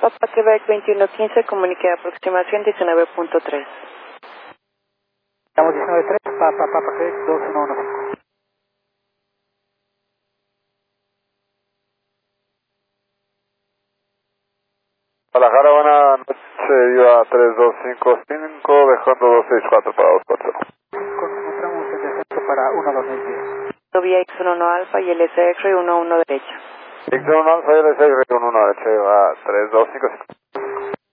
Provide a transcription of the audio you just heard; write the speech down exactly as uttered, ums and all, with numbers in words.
Papa Quebec veintiuno quince, comunique aproximación diecinueve punto tres. Estamos diecinueve punto tres, Papa, Papa Quebec dos uno uno cinco. Guadalajara, buenas noches, iba tres dos cinco cinco, dejando dos seis cuatro para dos cuatro cero. Encontramos el descenso para uno dos diez. Vía X uno alfa y L C X uno uno derecha. X uno alfa y L C uno uno derecha, iba tres dos cinco cinco.